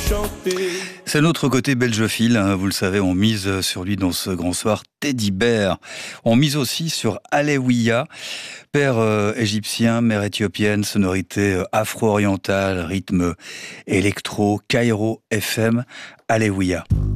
C'est notre côté belgeophile, hein, vous le savez, on mise sur lui dans ce grand soir, Teddy Bear. On mise aussi sur Alewiya, père égyptien, mère éthiopienne, sonorité afro-orientale, rythme électro, Cairo FM, Alewiya.